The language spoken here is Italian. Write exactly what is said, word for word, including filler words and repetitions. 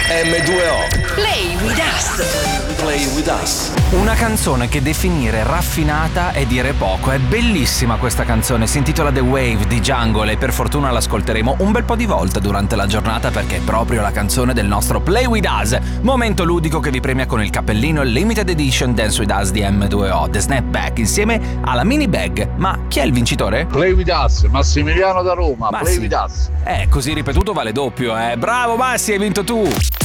M due O. Play with us. Play with us. Una canzone che definire raffinata è dire poco. È bellissima questa canzone, si intitola The Wave di Jungle e per fortuna l'ascolteremo un bel po' di volte durante la giornata perché è proprio la canzone del nostro Play with Us, momento ludico che vi premia con il cappellino Limited Edition Dance with Us di M due O, The Snapback insieme alla mini bag. Ma chi è il vincitore? Play with Us, Massimiliano da Roma. Massi. Play with Us. Eh, così ripetuto vale doppio, eh. Bravo Massi, hai vinto tu.